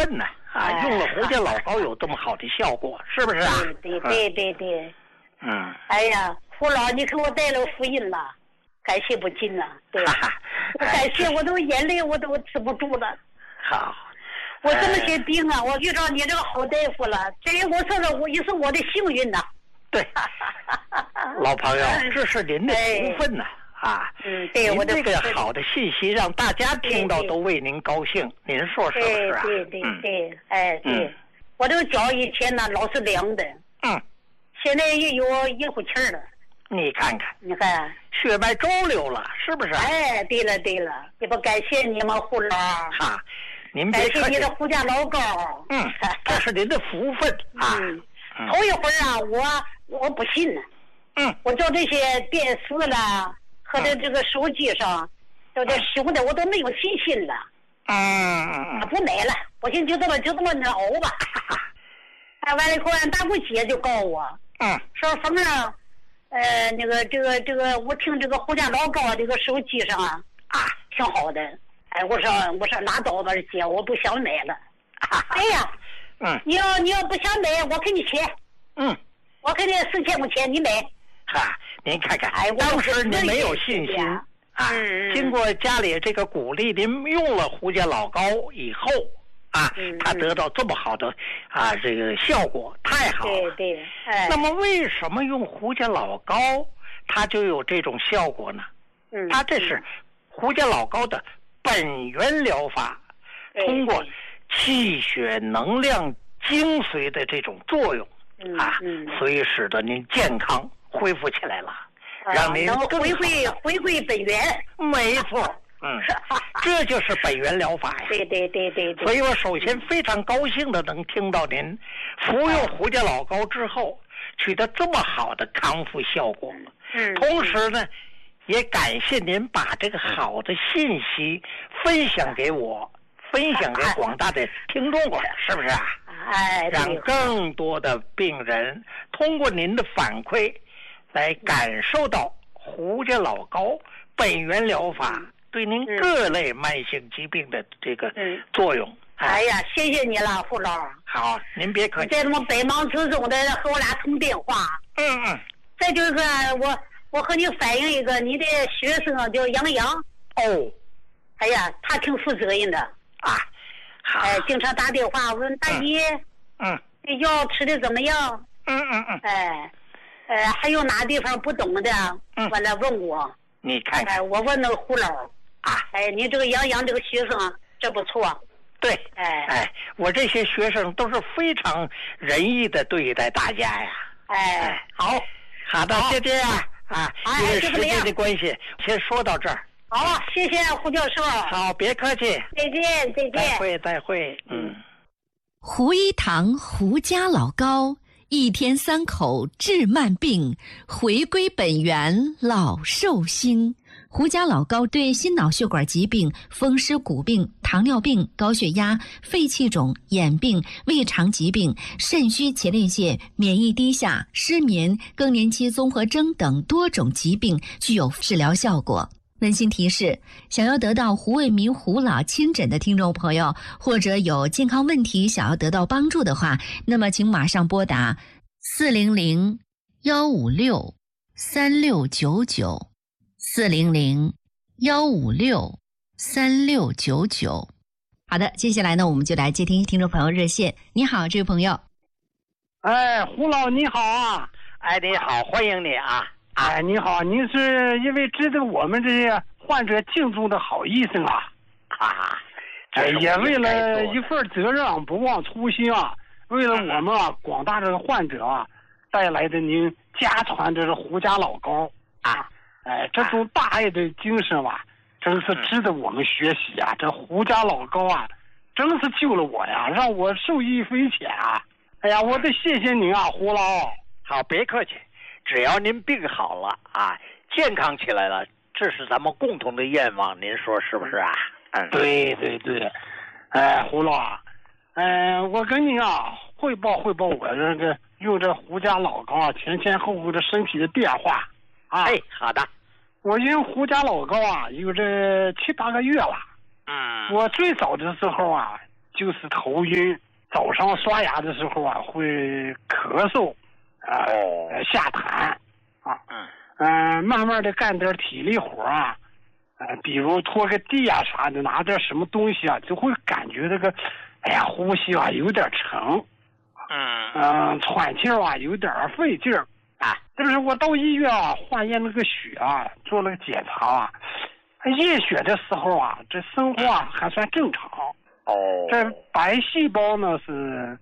分呢用了胡家老膏有这么好的效果，是不是啊？ 对。哎呀，胡老，你给我带了福音了，感谢不尽了。对，我感谢，我都眼泪我都止不住了。 好， 我这么些病啊，我遇到你这个好大夫了，这我说了，也是我的幸运呐。 对，老朋友，这是您的福分呐。 对，我这个好的信息让大家听到都为您高兴，您说是不是啊？ 对，对，我这个脚以前呢老是凉的，现在也有一股气儿了。 你看，血脉周流了，是不是？ 哎，对了，这不感谢你们胡老您别感谢你的胡家老膏。 这是您的福分啊。 头一会儿啊，我不信呢。我照这些电视了和这个手机上，这修的我都没有信心了。不买了，我寻思就这么熬吧。完了以后，俺大姑姐就告我，说凤啊，这个，我听这个胡家老膏这个手机上挺好的。我说拉倒吧，姐，我不想买了。哎呀，你要不想买，我给你钱。我给你4000块钱，你买。 您看看，当时您没有信心经过家里这个鼓励，您用了胡家老膏以后他得到这么好的这个效果，太好了。 对。 那么为什么用胡家老膏它就有这种效果呢？它这是胡家老膏的本源疗法，通过气血能量精髓的这种作用所以使得您健康恢复起来了，让您能回归本源。 没错，这就是本源疗法呀。 对。 所以我首先非常高兴的能听到您服用胡家老膏之后取得这么好的康复效果。同时呢，也感谢您把这个好的信息分享给我，分享给广大的听众了，是不是啊？让更多的病人通过您的反馈来感受到胡家老膏本源疗法对您各类慢性疾病的这个作用。 哎呀，谢谢你了，胡老。 好，您别客气。 在这么百忙之中的和我俩通电话。再就是我和你反映一个，你的学生叫杨洋。哎呀，他挺负责任的经常打电话问大姨，药吃的怎么样？还有哪地方不懂的，完了问我。 你看看， 我问那个胡老你这个杨这个学生这不错。 对，我这些学生都是非常仁义的对待大家呀。好的，谢谢因为时间的关系，先说到这儿。 好，谢谢胡教授。 好，别客气。 再见。 再会。 胡一堂胡家老膏，1天3口治慢病，回归本源老寿星。胡家老膏对心脑血管疾病、风湿骨病、糖尿病、高血压、肺气肿、眼病、胃肠疾病、肾虚前列腺、免疫低下、失眠、更年期综合征等多种疾病具有治疗效果。温馨提示：想要得到胡卫民胡老亲诊的听众朋友，或者有健康问题想要得到帮助的话，那么请马上拨打400-156-3699 400-156-3699。好的，接下来呢，我们就来接听听众朋友热线。你好，这位朋友。 胡老你好啊！ 你好，欢迎你啊！ 你好，您是一位值得我们这些患者敬重的好医生也为了一份责任不忘初心为了我们广大的患者带来的您家传这是胡家老膏这种大爱的精神真是值得我们学习这胡家老膏真是救了我呀，让我受益匪浅我得谢谢您胡老。 好，别客气，只要您病好了健康起来了，这是咱们共同的愿望，您说是不是对。胡老我跟您汇报我这个用这胡家老膏前后的身体的变化好的。 我用胡家老膏有这7-8个月了。我最早的时候就是头晕，早上刷牙的时候啊会咳嗽，下痰啊，慢慢的干点体力活啊，比如拖个地啊啥的，拿点什么东西啊，就会感觉这个，哎呀，呼吸啊有点沉，喘气啊有点费劲儿啊。这不是我到医院啊化验那个血啊，做了个检查啊，验血的时候啊，这生化还算正常。这白细胞呢是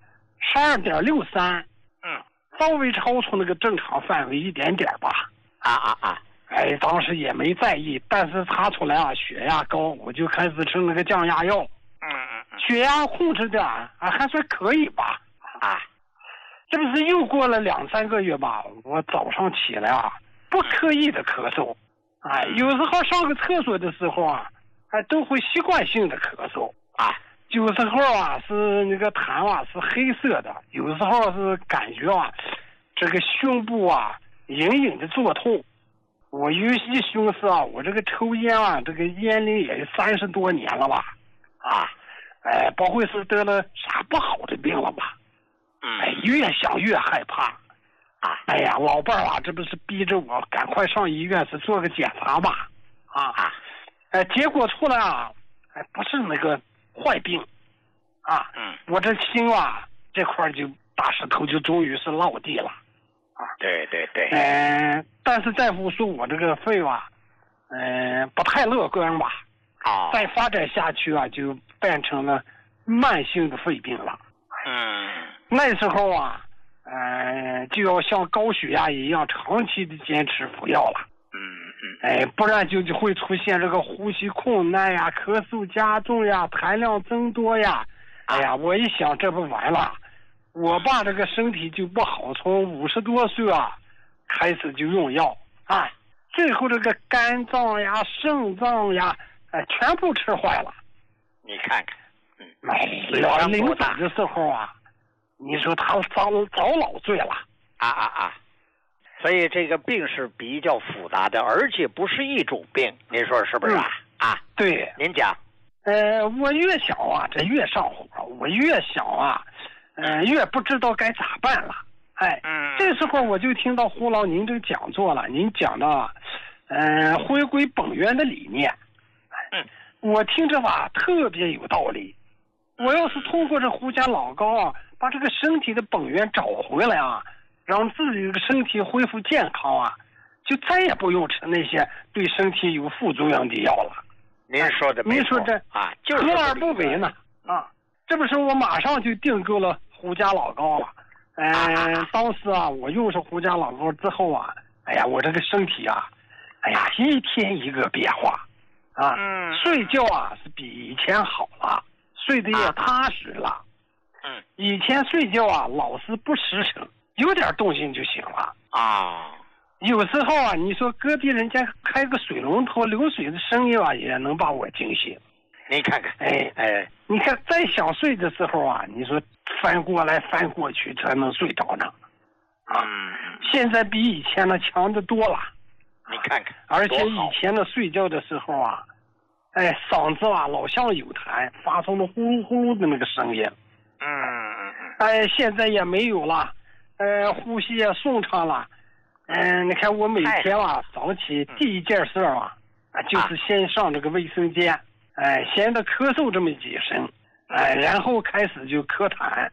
12.63，稍微超出那个正常范围一点点吧。当时也没在意，但是查出来啊血压高，我就开始吃那个降压药。血压控制的还算可以吧。这不是又过了2-3个月吧，我早上起来啊不刻意的咳嗽，有时候上个厕所的时候啊都会习惯性的咳嗽有时候啊是那个痰啊是黑色的，有时候是感觉啊这个胸部啊隐隐的作痛。我一寻思啊，我这个抽烟啊，这个烟龄也30多年了吧，不会是得了啥不好的病了吧？越想越害怕哎呀，老伴儿啊，这不是逼着我赶快上医院是做个检查吧？结果出来啊，不是那个坏病我这心啊这块就大石头就终于是落地了对， 但是大夫说我这个肺吧不太乐观吧再发展下去啊就变成了慢性的肺病了那时候啊就要像高血压一样长期的坚持服药了不然就会出现这个呼吸困难呀，咳嗽加重呀，痰量增多呀。哎呀，我一想这不完了，我爸这个身体就不好，从50多岁开始就用药最后这个肝脏呀、肾脏呀，全部吃坏了。 你看看， 临走的时候你说他遭老罪了所以这个病是比较复杂的，而且不是一种病，您说是不是对， 您讲。 我越想这越上火，我越想越不知道该咋办了。这时候我就听到胡老您这个讲座了，您讲到回归本源的理念。我听着特别有道理。我要是通过这胡家老高把这个身体的本源找回来让自己的身体恢复健康就再也不用吃那些对身体有副作用的药了。 您说的没错， 您说这就是何而不为呢？这不是我马上就订购了胡家老高了。当时我用上胡家老高之后哎呀，我这个身体一天一个变化睡觉是比以前好了，睡得也踏实了。以前睡觉老是不实诚，有点动静就行了有时候你说隔壁人家开个水龙头流水的声音也能把我惊醒。 你看看， 你看再想睡的时候你说翻过来翻过去才能睡着呢现在比以前的强得多了。 你看看， 而且以前的睡觉的时候嗓子老像有痰，发出了呼噜呼噜的那个声音。现在也没有了，呼吸也顺畅了。你看我每天早起第一件事就是先上这个卫生间，先得咳嗽这么几声，然后开始就咳痰。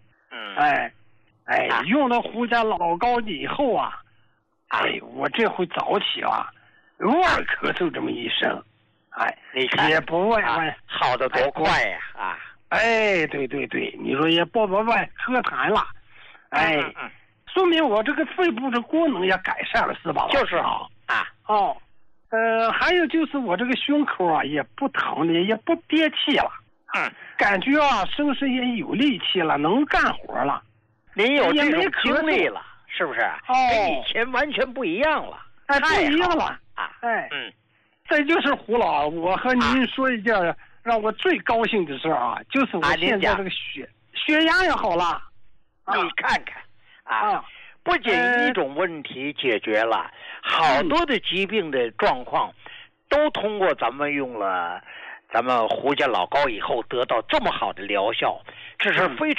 用了胡家老高以后我这回早起偶尔咳嗽这么一声， 你看也不问好的多快呀对，你说也不问咳痰了，说明我这个肺部的功能也改善了，是吧？ 就是还有就是我这个胸口也不疼了，也不憋气了，感觉身上也有力气了，能干活了。 您有这种经历了，是不是？跟以前完全不一样了， 不一样了再就是胡老，我和您说一件让我最高兴的事就是我现在这个血压也好了。 你看看不仅一种问题解决了，好多的疾病的状况都通过咱们用了咱们胡家老高以后得到这么好的疗效，这是非常